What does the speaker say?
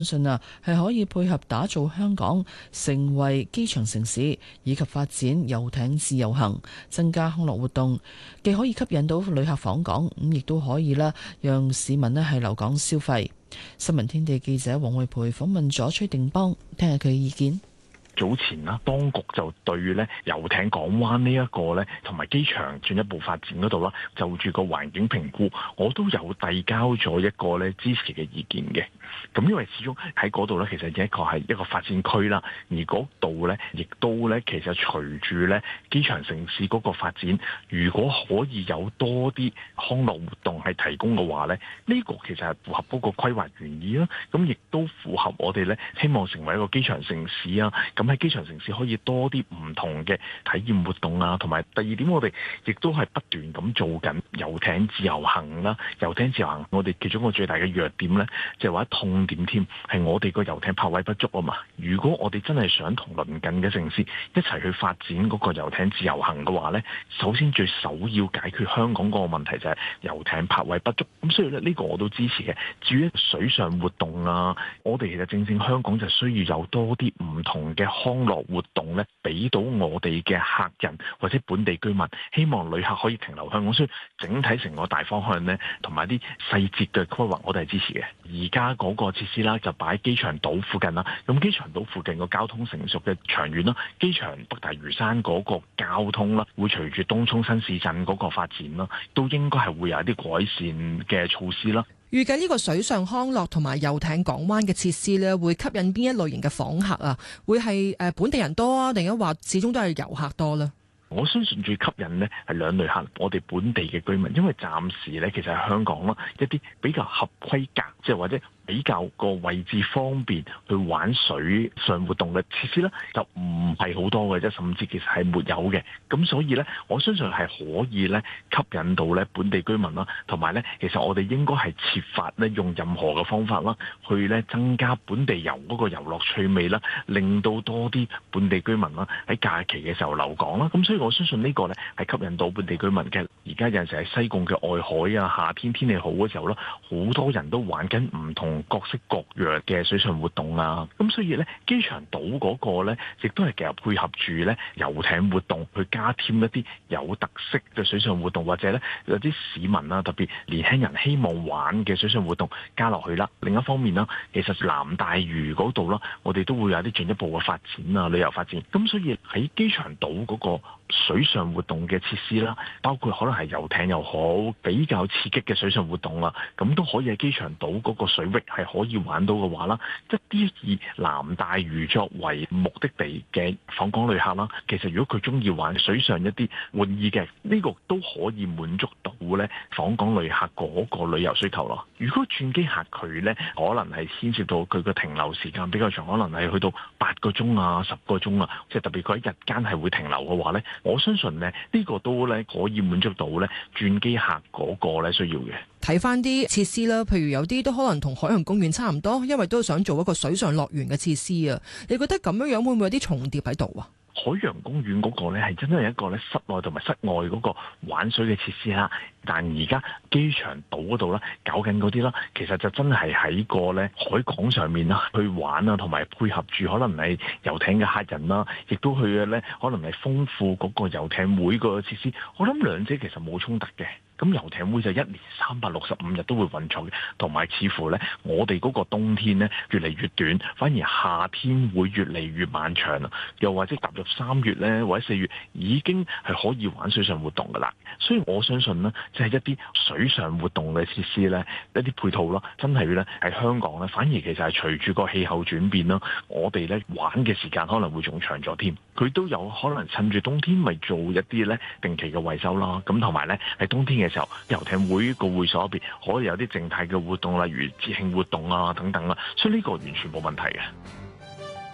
相信係可以配合打造香港成為機場城市，以及發展遊艇自由行，增加康樂活動，既可以吸引到旅客訪港，咁亦都可以讓市民係留港消費。新聞天地記者黃慧培訪問咗崔定邦，聽下佢嘅意見。 早前啦，當局就對咧遊艇港灣呢一個咧，同埋機場進一步發展嗰度啦，就住個環境評估，我都有遞交咗一個咧支持嘅意見嘅。咁因為始終喺嗰度咧，其實係一個發展區啦，而嗰度咧亦都咧，其實隨住咧機場城市嗰個發展，如果可以有多啲康樂活動係提供嘅話咧，呢個其實係符合嗰個規劃原意啦。咁亦都符合我哋咧希望成為一個機場城市啊。咁喺機場城市可以多啲唔同嘅體驗活動啊，同埋第二點，我哋亦都係不斷咁做緊遊艇自由行啦。遊艇自由行，我哋其中一個最大嘅弱點咧，就係話痛點添，係我哋個遊艇泊位不足啊嘛。如果我哋真係想同鄰近嘅城市一齊去發展嗰個遊艇自由行嘅話咧，首先最首要解決香港嗰個問題就係遊艇泊位不足。咁所以咧呢個我都支持嘅。至於水上活動啊，我哋其實正香港就需要有多啲唔同嘅康樂活動咧，俾到我哋嘅客人或者本地居民，希望旅客可以停留香港。所以整體成個大方向咧，同埋啲細節嘅規劃，我哋係支持嘅。而家嗰個設施啦，就擺喺機場島附近啦。咁機場島附近個交通成熟嘅長遠啦，機場北大嶼山嗰個交通啦，會隨住東涌新市鎮嗰個發展啦，都應該係會有一啲改善嘅措施啦。 預計呢個水上康樂同埋遊艇港灣嘅設施咧，會吸引邊一類型嘅訪客啊？會係本地人多啊，定係話始終都係遊客多咧？ 我相信最吸引呢係兩類客，我哋本地嘅居民，因為暫時呢其實係香港啦一啲比較合規格，即係或者比較個位置方便去玩水上活動嘅設施呢，就唔係好多嘅啫，甚至其實係沒有嘅。咁所以呢，我相信係可以呢吸引到呢本地居民啦，同埋呢其實我哋應該係設法呢用任何嘅方法啦，去呢增加本地遊嗰個遊樂趣味啦，令到多啲本地居民啦喺假期嘅時候留港啦。咁所以我相信呢個呢係吸引到本地居民嘅。而家有陣時喺西貢嘅外海啊，夏天天氣好嘅時候啦，好多人都玩緊唔同各式各樣嘅水上活動啊。咁所以呢，機場島嗰個呢，亦都係其實配合住呢遊艇活動，去加添一啲有特色嘅水上活動，或者呢有啲市民啊，特別年輕人希望玩嘅水上活動加落去啦。另一方面啦，其實南大嶼嗰度啦，我哋都會有啲進一步嘅發展啊，旅遊發展。咁所以喺機場島嗰個水上活動嘅設施啦，包括可能係遊艇又好，比較刺激嘅水上活動啦，咁都可以喺機場島嗰個水域係可以玩到嘅話啦，一啲以南大嶼作為目的地嘅訪港旅客啦，其實如果佢中意玩水上一啲玩意嘅，呢個都可以滿足到咧訪港旅客嗰個旅遊需求咯。如果轉機客佢咧，可能係牽涉到佢個停留時間比較長，可能係去到8個鐘啊、10個鐘啊，即係特別佢喺日間係會停留嘅話咧，我相信咧呢個都咧可以滿足到咧轉機客嗰個咧需要嘅。 睇翻啲設施啦，譬如有啲都可能同海洋公園差唔多，因為都想做一個水上樂園嘅設施啊。你覺得咁樣會唔會有啲重疊喺度啊？ 海洋公園嗰個咧係真係一個咧室內同埋室外嗰個玩水嘅設施啦，但而家機場島嗰度咧搞緊嗰啲啦，其實就真係喺個咧海港上面啦去玩啊，同埋配合住可能係遊艇嘅客人啦，亦都去嘅咧可能係豐富嗰個遊艇會個設施。我諗兩者其實冇衝突嘅。咁遊艇會就1年365日都會運作嘅，同埋似乎咧，我哋嗰個冬天咧越嚟越短，反而夏天會越嚟越漫長啊！又或者踏入3月咧，或者4月已經係可以玩水上活動噶啦。所以我相信呢，即係一啲水上活動嘅設施咧，一啲配套啦，真係咧喺香港咧，反而其實係隨住個氣候轉變啦，我哋咧玩嘅時間可能會仲長咗添。佢都有可能趁住冬天咪做一啲咧定期嘅維修啦。咁同埋咧喺冬天嘅時候，遊艇會個會所入邊可以有啲靜態嘅活動，例如節慶活動啊等等啦，所以呢個完全冇問題嘅。